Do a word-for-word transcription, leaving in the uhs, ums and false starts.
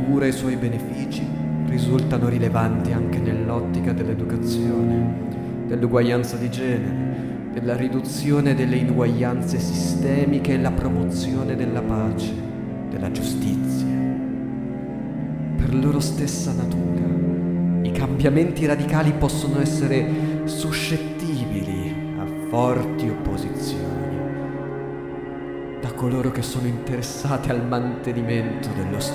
natura e i suoi benefici risultano rilevanti anche nell'ottica dell'educazione, dell'uguaglianza di genere, della riduzione delle inuguaglianze sistemiche e la promozione della pace, della giustizia. Per loro stessa natura, i cambiamenti radicali possono essere suscettibili a forti opposizioni da coloro che sono interessati al mantenimento dello